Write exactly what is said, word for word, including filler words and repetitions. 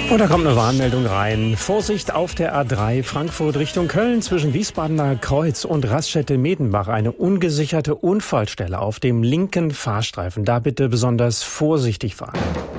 Und da kommt eine Warnmeldung rein. Vorsicht auf der A drei Frankfurt Richtung Köln zwischen Wiesbadener Kreuz und Raststätte-Medenbach. Eine ungesicherte Unfallstelle auf dem linken Fahrstreifen. Da bitte besonders vorsichtig fahren.